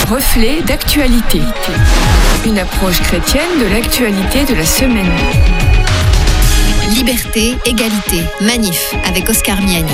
Reflet d'actualité. Une approche chrétienne de l'actualité de la semaine. Liberté, égalité, manif avec Oscar Miani.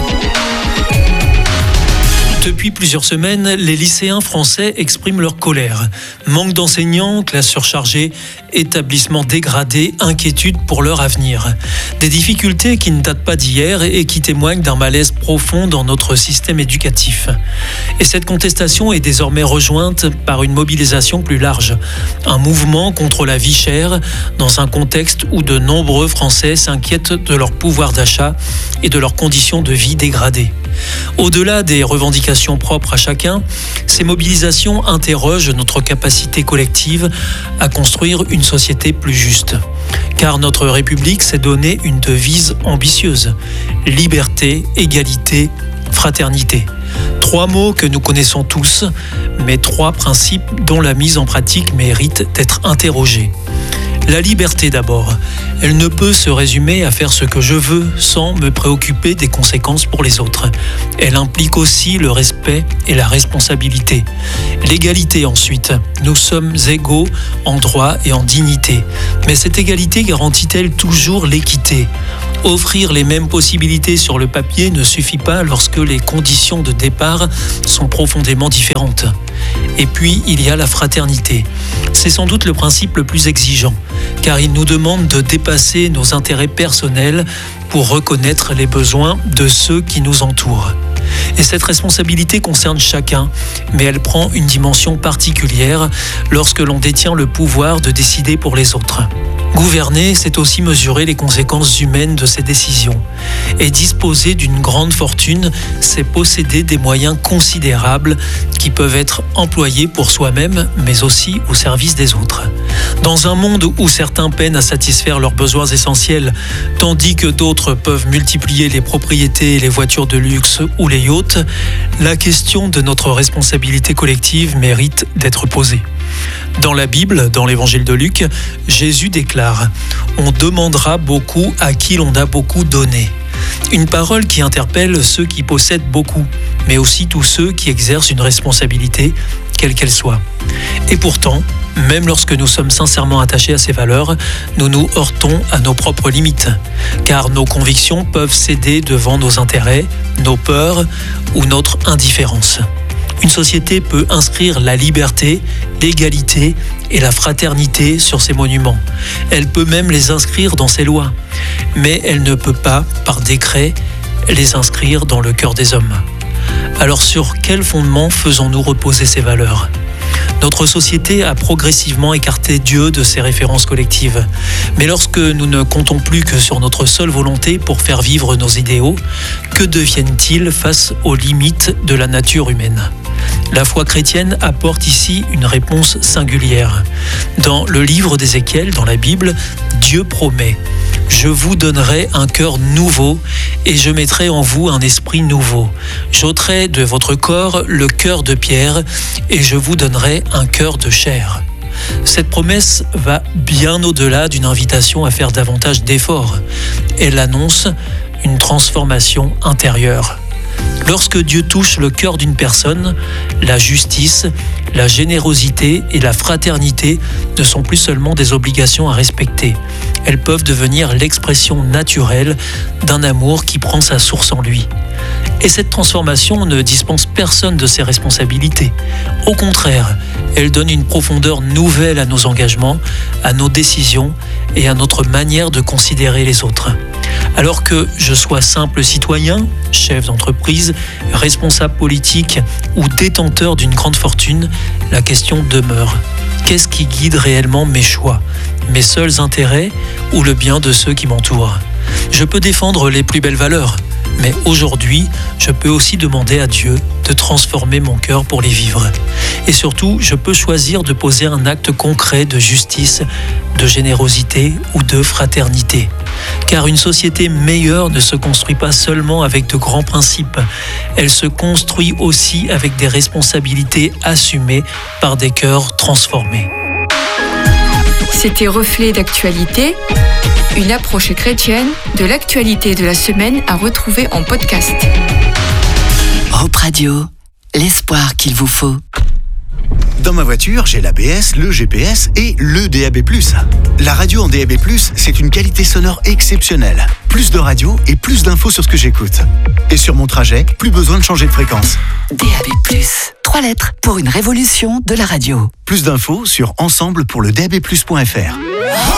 Depuis plusieurs semaines, les lycéens français expriment leur colère. Manque d'enseignants, classes surchargées, établissements dégradés, inquiétude pour leur avenir. Des difficultés qui ne datent pas d'hier et qui témoignent d'un malaise profond dans notre système éducatif. Et cette contestation est désormais rejointe par une mobilisation plus large. Un mouvement contre la vie chère dans un contexte où de nombreux Français s'inquiètent de leur pouvoir d'achat et de leurs conditions de vie dégradées. Au-delà des revendications propres à chacun, ces mobilisations interrogent notre capacité collective à construire une société plus juste. Car notre République s'est donné une devise ambitieuse: liberté, égalité, fraternité. 3 mots que nous connaissons tous, mais 3 principes dont la mise en pratique mérite d'être interrogée. La liberté d'abord. Elle ne peut se résumer à faire ce que je veux sans me préoccuper des conséquences pour les autres. Elle implique aussi le respect et la responsabilité. L'égalité ensuite. Nous sommes égaux en droit et en dignité. Mais cette égalité garantit-elle toujours l'équité ? Offrir les mêmes possibilités sur le papier ne suffit pas lorsque les conditions de départ sont profondément différentes. Et puis, il y a la fraternité. C'est sans doute le principe le plus exigeant, car il nous demande de dépasser nos intérêts personnels pour reconnaître les besoins de ceux qui nous entourent. Et cette responsabilité concerne chacun, mais elle prend une dimension particulière lorsque l'on détient le pouvoir de décider pour les autres. Gouverner, c'est aussi mesurer les conséquences humaines de ses décisions. Et disposer d'une grande fortune, c'est posséder des moyens considérables qui peuvent être employés pour soi-même, mais aussi au service des autres. Dans un monde où certains peinent à satisfaire leurs besoins essentiels, tandis que d'autres peuvent multiplier les propriétés, les voitures de luxe ou les yachts, la question de notre responsabilité collective mérite d'être posée. Dans la Bible, dans l'évangile de Luc, Jésus déclare « On demandera beaucoup à qui l'on a beaucoup donné ». Une parole qui interpelle ceux qui possèdent beaucoup, mais aussi tous ceux qui exercent une responsabilité, quelle qu'elle soit. Et pourtant, même lorsque nous sommes sincèrement attachés à ces valeurs, nous nous heurtons à nos propres limites, car nos convictions peuvent céder devant nos intérêts, nos peurs ou notre indifférence. Une société peut inscrire la liberté, l'égalité et la fraternité sur ses monuments. Elle peut même les inscrire dans ses lois. Mais elle ne peut pas, par décret, les inscrire dans le cœur des hommes. Alors sur quel fondement faisons-nous reposer ces valeurs ? Notre société a progressivement écarté Dieu de ses références collectives. Mais lorsque nous ne comptons plus que sur notre seule volonté pour faire vivre nos idéaux, que deviennent-ils face aux limites de la nature humaine ? La foi chrétienne apporte ici une réponse singulière. Dans le livre d'Ézéchiel, dans la Bible, Dieu promet « Je vous donnerai un cœur nouveau et je mettrai en vous un esprit nouveau. J'ôterai de votre corps le cœur de pierre et je vous donnerai un cœur de chair. » Cette promesse va bien au-delà d'une invitation à faire davantage d'efforts. Elle annonce une transformation intérieure. Lorsque Dieu touche le cœur d'une personne, la justice, la générosité et la fraternité ne sont plus seulement des obligations à respecter. Elles peuvent devenir l'expression naturelle d'un amour qui prend sa source en lui. Et cette transformation ne dispense personne de ses responsabilités. Au contraire, elle donne une profondeur nouvelle à nos engagements, à nos décisions et à notre manière de considérer les autres. Alors que je sois simple citoyen, chef d'entreprise, responsable politique ou détenteur d'une grande fortune, la question demeure. Qu'est-ce qui guide réellement mes choix ? Mes seuls intérêts ou le bien de ceux qui m'entourent ? Je peux défendre les plus belles valeurs, mais aujourd'hui, je peux aussi demander à Dieu de transformer mon cœur pour les vivre. Et surtout, je peux choisir de poser un acte concret de justice, de générosité ou de fraternité. Car une société meilleure ne se construit pas seulement avec de grands principes, elle se construit aussi avec des responsabilités assumées par des cœurs transformés. C'était Reflet d'actualité, une approche chrétienne de l'actualité de la semaine à retrouver en podcast. Hope Radio, l'espoir qu'il vous faut. Dans ma voiture, j'ai l'ABS, le GPS et le DAB+. La radio en DAB+, c'est une qualité sonore exceptionnelle. Plus de radio et plus d'infos sur ce que j'écoute. Et sur mon trajet, plus besoin de changer de fréquence. DAB+, 3 lettres pour une révolution de la radio. Plus d'infos sur ensemble pour le DAB+.fr.